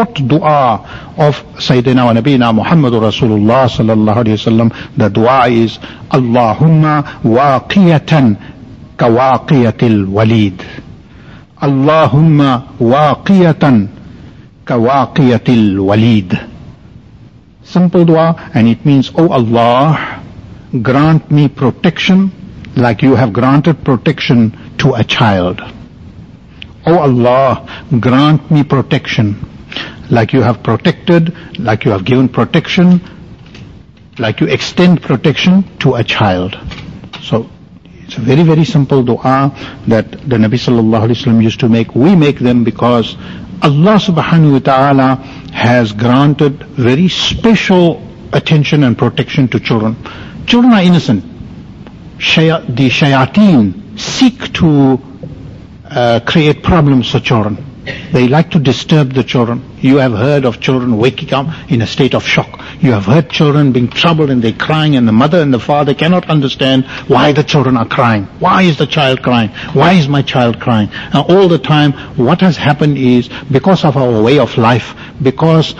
fourth dua of Sayyidina wa Nabina Muhammadur Rasulullah sallallahu alayhi wasallam. The dua is Allahumma waqiyatan kawaqiyatil walid. Allahumma waqiyatan kawaqiyatil walid. Simple dua, and it means, Oh Allah, grant me protection like you have granted protection to a child. Oh Allah, grant me protection like you have protected, like you have given protection, like you extend protection to a child. So it's a very, very simple dua that the Nabi sallallahu alaihi wasallam used to make. We make them because Allah subhanahu wa ta'ala has granted very special attention and protection to children. Children are innocent. The shayateen seek to create problems for children. They like to disturb the children. You have heard of children waking up in a state of shock. You have heard children being troubled and they're crying, and the mother and the father cannot understand why the children are crying. Why is the child crying? Why is my child crying? Now all the time what has happened is, because of our way of life, because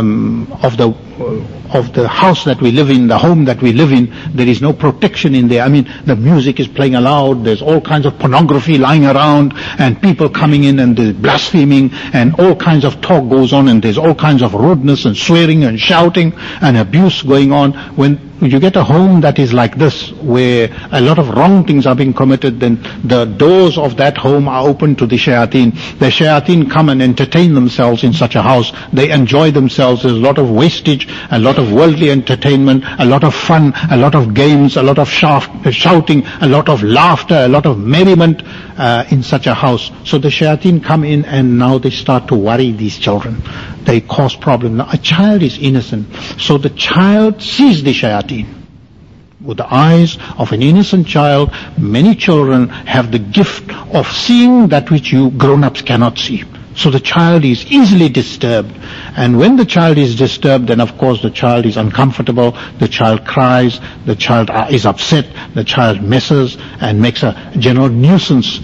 of the house that we live in, the home that we live in, there is no protection in there. I mean, the music is playing aloud, there's all kinds of pornography lying around, and people coming in and there's blaspheming, and all kinds of talk goes on, and there's all kinds of rudeness and swearing and shouting and abuse going on. When you get a home that is like this, where a lot of wrong things are being committed, then the doors of that home are open to the shayateen. The shayateen come and entertain themselves in such a house. They enjoy themselves. There's a lot of wastage, a lot of worldly entertainment, a lot of fun, a lot of games, a lot of shouting, a lot of laughter, a lot of merriment in such a house. So the shayateen come in, and now they start to worry these children. They cause problems. Now a child is innocent, so the child sees the shayateen. With the eyes of an innocent child, many children have the gift of seeing that which you grown-ups cannot see. So the child is easily disturbed. And when the child is disturbed, then of course the child is uncomfortable, the child cries, the child is upset, the child messes and makes a general nuisance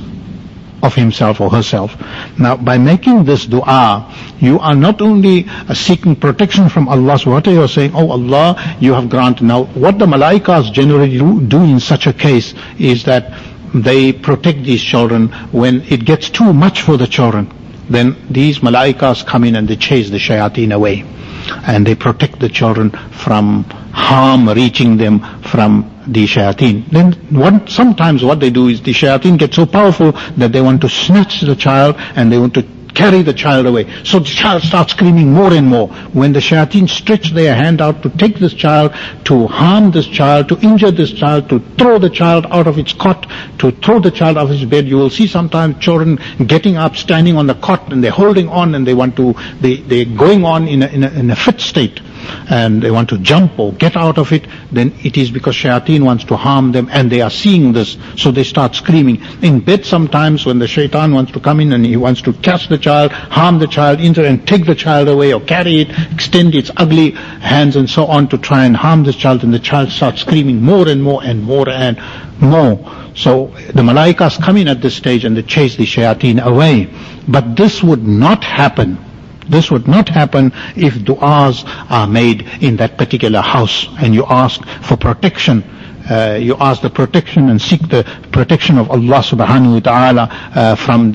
of himself or herself. Now, by making this dua, you are not only seeking protection from Allah, so what you are saying, oh Allah, you have granted. Now, what the malaikas generally do in such a case is that they protect these children. When it gets too much for the children, then these malaikas come in and they chase the shayateen away, and they protect the children from harm reaching them from the shayateen. Then sometimes what they do is, the shayateen get so powerful that they want to snatch the child and they want to carry the child away. So the child starts screaming more and more. When the shayateen stretch their hand out to take this child, to harm this child, to injure this child, to throw the child out of its cot, to throw the child out of his bed, you will see sometimes children getting up, standing on the cot, and they're holding on, and they're going on in a fit state, and they want to jump or get out of it. Then it is because shayateen wants to harm them, and they are seeing this, so they start screaming. In bed sometimes, when the shaitan wants to come in and he wants to catch the child, harm the child, injure and take the child away, or carry it, extend its ugly hands and so on to try and harm this child, and the child starts screaming more and more and more and more. So the malaikas come in at this stage and they chase the shayateen away. But this would not happen. This would not happen if du'as are made in that particular house, and you ask for protection. You ask the protection and seek the protection of Allah subhanahu wa ta'ala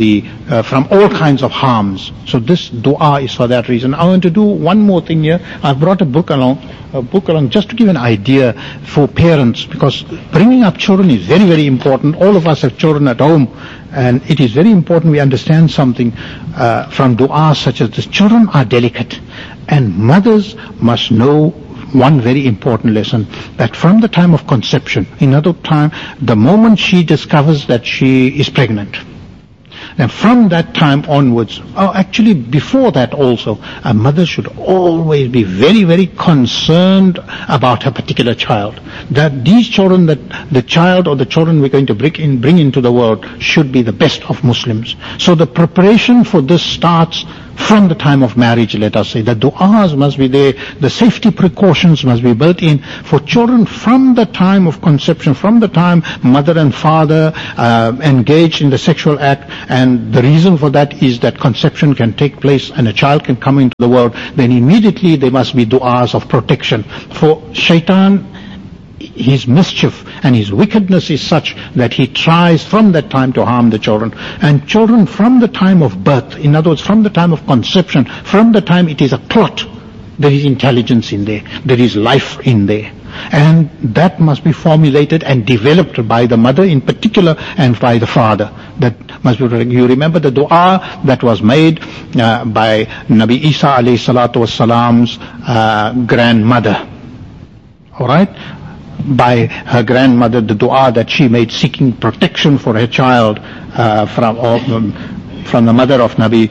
from all kinds of harms. So this dua is for that reason. I want to do one more thing here. I've brought a book along just to give an idea for parents, because bringing up children is very, very important. All of us have children at home, and it is very important we understand something from du'as such as this. Children are delicate, and mothers must know one very important lesson, that from the time of conception, in other time, the moment she discovers that she is pregnant, and from that time onwards, actually before that also, a mother should always be very, very concerned about her particular child. That these children, that the child or the children we're going to bring into the world should be the best of Muslims. So the preparation for this starts from the time of marriage, let us say. The du'as must be there, the safety precautions must be built in for children from the time of conception, from the time mother and father engage in the sexual act. And the reason for that is that conception can take place and a child can come into the world. Then immediately there must be du'as of protection. For shaitan, his mischief and his wickedness is such that he tries from that time to harm the children. And children from the time of birth, in other words, from the time of conception, from the time it is a clot, there is intelligence in there, there is life in there. And that must be formulated and developed by the mother in particular and by the father. That must be, you remember the dua that was made by Nabi Isa alayhi salatu wassalam's grandmother. Alright? By her grandmother, the dua that she made seeking protection for her child from the mother of Nabi.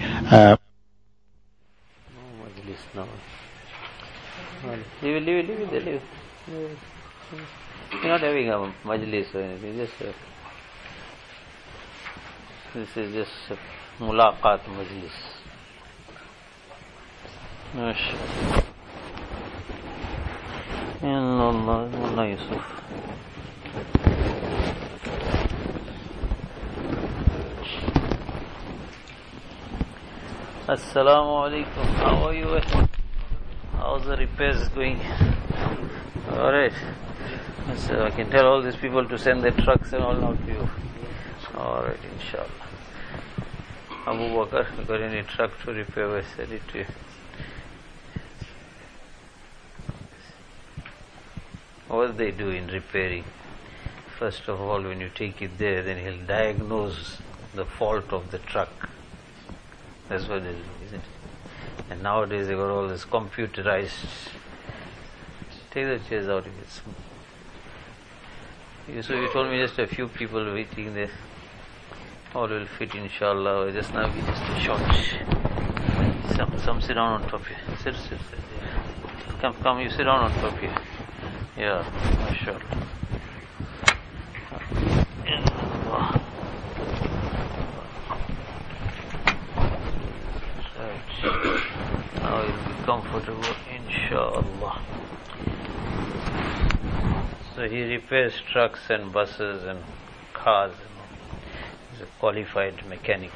Leave. You're not having a majlis or anything. This is just a mulaqat majlis. Mullah Yusuf. Assalamu alaikum. How are you? How's the repairs going? Alright. So I can tell all these people to send their trucks and all out to you. Alright, inshallah. Abu Bakr, you got any truck to repair? I send it to you. What they do in repairing? First of all, when you take it there, then he'll diagnose the fault of the truck. That's what they do, isn't it? And nowadays they got all this computerized. Take the chairs out if it's smooth. So you told me just a few people waiting there. All will fit, inshallah. Just now we just a short. Some sit down on top here. Sit. Come, you sit down on top here. Yeah, mashallah. Now you'll be comfortable, inshallah. So he repairs trucks and buses and cars. He's a qualified mechanic.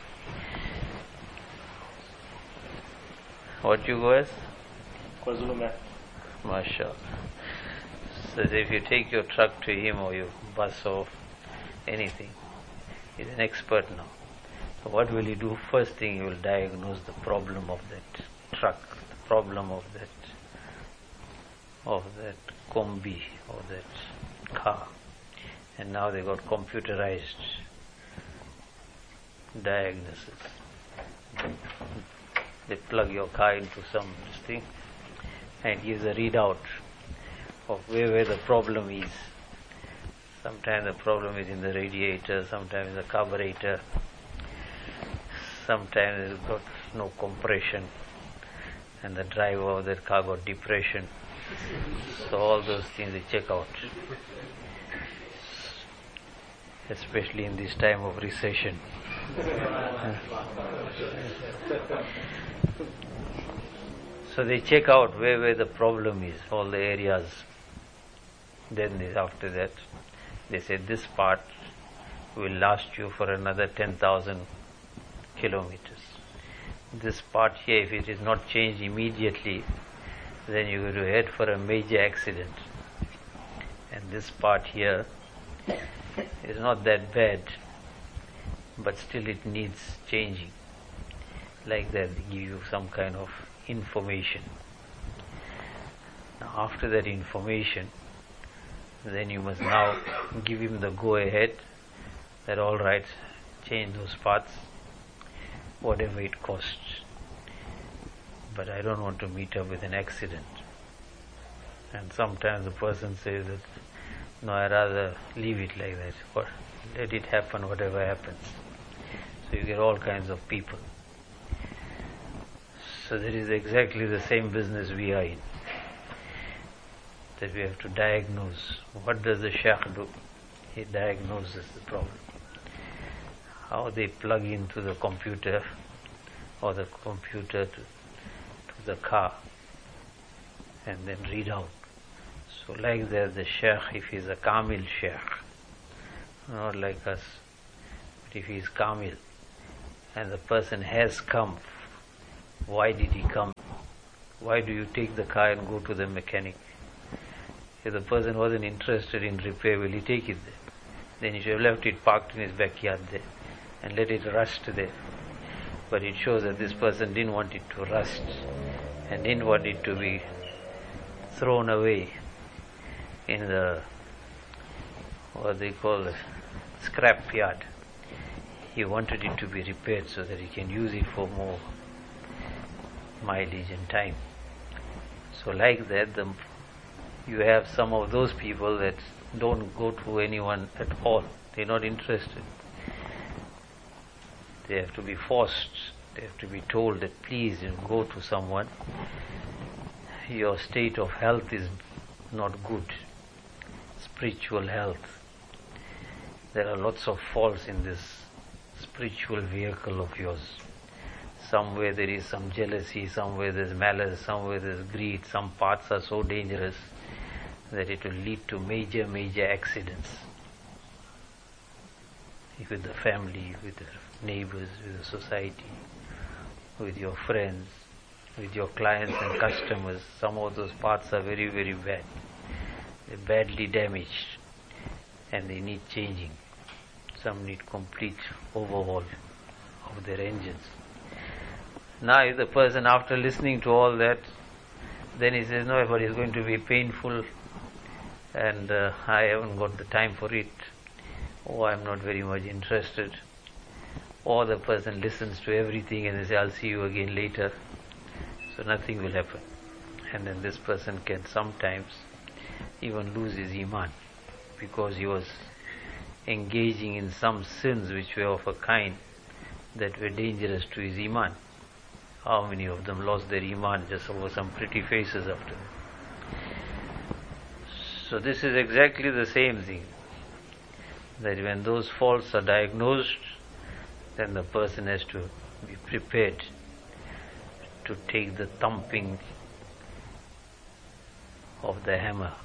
What you go as? KwaZulu-Natal. MashaAllah. So if you take your truck to him or your bus or anything, he's an expert now. So what will he do? First thing, he will diagnose the problem of that truck, the problem of that combi or that car. And now they got computerized diagnosis. They plug your car into some thing and it gives a readout of where the problem is. Sometimes the problem is in the radiator, sometimes in the carburetor, sometimes it's got no compression and the driver of that car got depression. So all those things they check out, especially in this time of recession. So they check out where the problem is, all the areas. Then after that they say this part will last you for another 10,000 kilometers. This part here, if it is not changed immediately, then you're going to head for a major accident. And this part here is not that bad, but still it needs changing. Like that, they give you some kind of information. Now after that information, then you must now give him the go ahead that alright, change those parts, whatever it costs. But I don't want to meet up with an accident. And sometimes the person says that, no, I rather leave it like that. Or let it happen, whatever happens. So you get all kinds of people. So that is exactly the same business we are in. That we have to diagnose. What does the Shaykh do? He diagnoses the problem. How they plug into the computer or the computer to the car and then read out. So like that, the Shaykh, if he is a Kamil Shaykh, not like us, but if he is Kamil and the person has come, why did he come? Why do you take the car and go to the mechanic? If the person wasn't interested in repair, will he take it there? Then he should have left it parked in his backyard there and let it rust there. But it shows that this person didn't want it to rust and didn't want it to be thrown away in the, what they call the scrap yard. He wanted it to be repaired so that he can use it for more mileage and time. So like that, you have some of those people that don't go to anyone at all. They're not interested. They have to be forced. They have to be told that please go to someone. Your state of health is not good. Spiritual health. There are lots of faults in this spiritual vehicle of yours. Somewhere there is some jealousy, somewhere there's malice, somewhere there's greed. Some parts are so dangerous that it will lead to major, major accidents. With the family, with the neighbors, with the society, with your friends, with your clients and customers. Some of those parts are very, very bad. They're badly damaged and they need changing. Some need complete overhaul of their engines. Now if the person, after listening to all that, then he says, no, but it's going to be painful and I haven't got the time for it, or I'm not very much interested, or the person listens to everything and they say, I'll see you again later, so nothing will happen. And then this person can sometimes even lose his iman because he was engaging in some sins which were of a kind that were dangerous to his iman. How many of them lost their iman just over some pretty faces after that? So this is exactly the same thing, that when those faults are diagnosed, then the person has to be prepared to take the thumping of the hammer.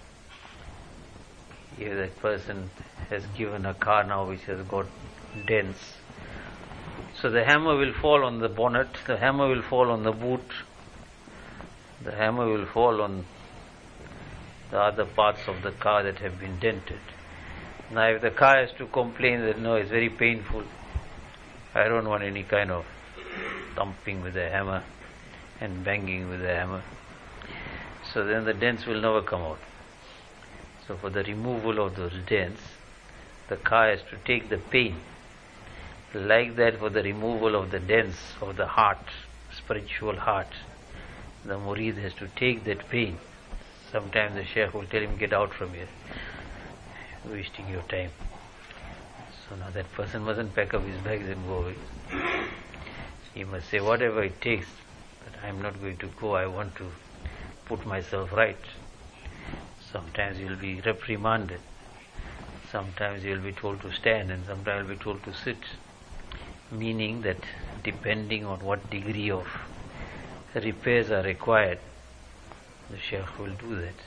If that person has given a car now which has got dents, so the hammer will fall on the bonnet, the hammer will fall on the boot, the hammer will fall on the other parts of the car that have been dented. Now if the car has to complain that no, it's very painful, I don't want any kind of thumping with the hammer and banging with the hammer, so then the dents will never come out. So for the removal of those dents, the car has to take the pain. Like that, for the removal of the dents of the heart, spiritual heart, the murid has to take that pain. Sometimes the Shaykh will tell him, get out from here, wasting your time. So now that person mustn't pack up his bags and go away. He must say, whatever it takes, but I'm not going to go, I want to put myself right. Sometimes you'll be reprimanded, sometimes you'll be told to stand, and sometimes you'll be told to sit. Meaning that depending on what degree of repairs are required, the Shaykh will do that.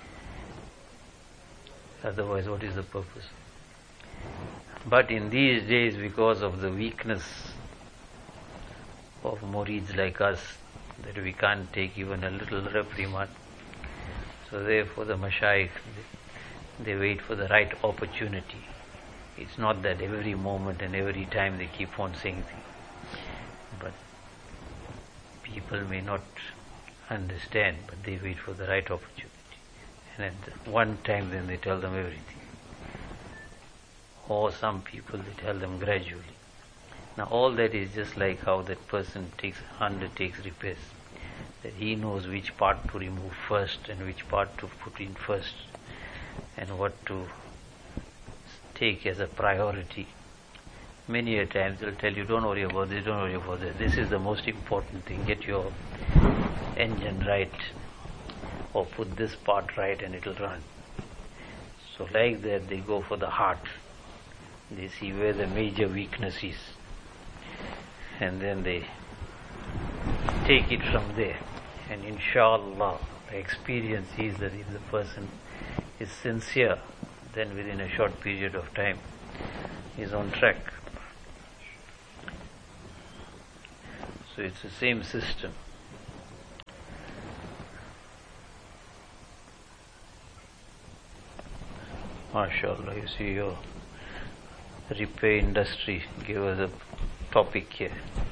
Otherwise, what is the purpose? But in these days, because of the weakness of murids like us, that we can't take even a little reprimand, so therefore the Mashayikh, they wait for the right opportunity. It's not that every moment and every time they keep on saying things, but people may not understand, but they wait for the right opportunity. And at one time then they tell them everything. Or some people, they tell them gradually. Now all that is just like how that person undertakes repairs. That he knows which part to remove first and which part to put in first and what to take as a priority. Many a times they'll tell you, don't worry about this, don't worry about that. This is the most important thing. Get your engine right, or put this part right and it'll run. So like that they go for the heart. They see where the major weakness is. And then they take it from there. And inshallah, the experience is that if the person is sincere, then within a short period of time, he is on track. So it's the same system. MashaAllah, you see your repair industry gave us a topic here.